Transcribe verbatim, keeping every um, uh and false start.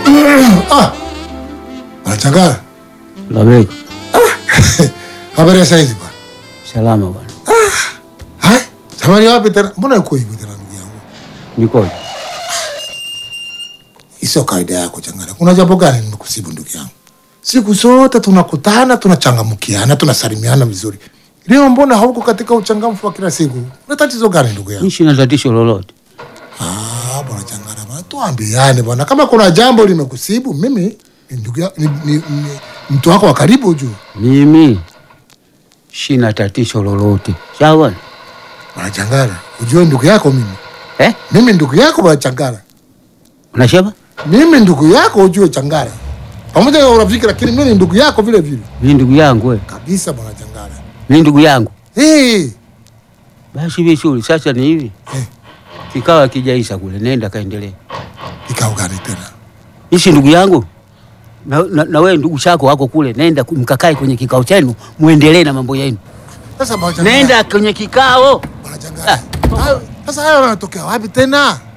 Ah. Anachangara. Labeka. Ah. Habari ya saizi bwana? Salama bwana. Ah. Hai? Samani wapi tena? Mbona uko hivi tena ndugu yangu? Niko. Sio kaida yako Changara. Kuna jambo gani nimekusibu ndugu yangu? Siku zote tunakutana, tunachangamkiana, tunasalimiana vizuri. Leo mbona hauko katika uchangamfu wa kila siku? Una tatizo gani ndugu yangu? Nishi na tatizo lolote. Ah, bwana Changara, bwana tuambiane bwana. Kama kuna jambo limekusibu, mimi ni ndugu yangu, ni, ni, ni mtu wako wa karibu ujue. Mimi sina tatizo lolote. Sawa? Bwana Changara, ujue ndugu yako mimi. Eh? Mimi ndugu yako bwana Changara. Unasema? Mimi ndugu yako ujue Changara. Pamoja na urafiki lakini mimi ni ndugu yako vile vile. Mimi ndugu yangu wewe. Kabisa bwana Changara. Mimi ndugu yangu. Eh. Hey. Basi vizuri, sasa ni hivi. Eh. Kikao kijaisha kule, nenda kaendelee. Kikao gani tena? Ishi ndugu yangu. Na, na, na wewe ndugu chako wako kule, nenda mkakae kwenye kikao chenu, muendelee na mambo yenu. Sasa bwana Changara. Nenda kwenye kikao. Bwana Changara. Sasa hayo yanatokea wapi tena?